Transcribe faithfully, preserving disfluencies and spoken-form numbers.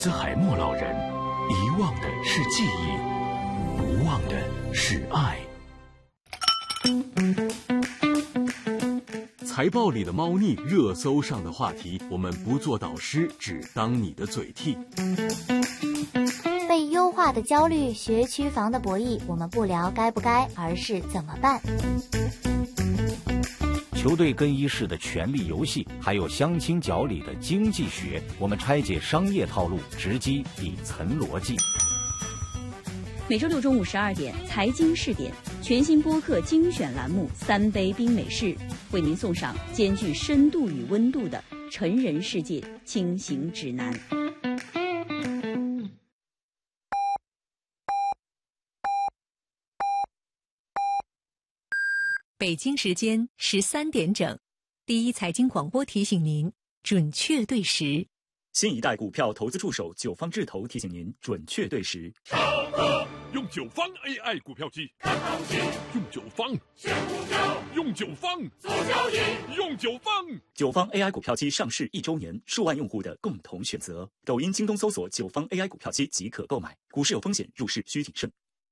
兹海默老人，遗忘的是记忆，不忘的是爱。财报里的猫腻，热搜上的话题，我们不做导师，只当你的嘴替。 被优化的焦虑，学区房的博弈，我们不聊该不该，而是怎么办。 球队更衣室的权力游戏，还有相亲角里的经济学，我们拆解商业套路，直击底层逻辑。 每周六中午十二点，财经试点全新播客精选栏目《三杯冰美式》，为您送上兼具深度与温度的成人世界轻行指南。 北京时间十三点整，第一财经广播提醒您准确对时。 新一代股票投资助手九方智投提醒您准确对时。 超哥用九方 A I 股票机看行情，用九方选股票，用九方做交易，用九方。 九方 A I 股票机上市一周年，数万用户的共同选择。抖音、京东搜索九方 A I 股票机即可购买。股市有风险，入市需谨慎。